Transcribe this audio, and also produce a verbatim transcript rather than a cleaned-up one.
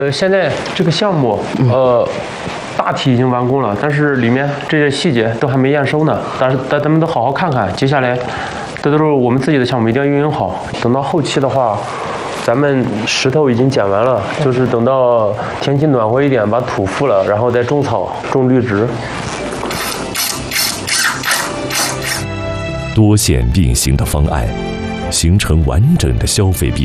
呃，现在这个项目，呃，大体已经完工了，但是里面这些细节都还没验收呢。但是，但咱们都好好看看，接下来，这都是我们自己的项目，一定要运营好。等到后期的话，咱们石头已经剪完了，就是等到天气暖和一点，把土覆了，然后再种草、种绿植。 多线并行的方案，形成完整的消费闭